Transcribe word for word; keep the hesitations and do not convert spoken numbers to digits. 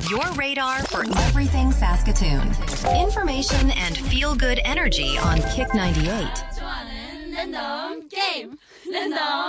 Your radar for everything Saskatoon. Information and feel-good energy on Kick ninety-eight. 좋아하는 랜덤 게임 랜덤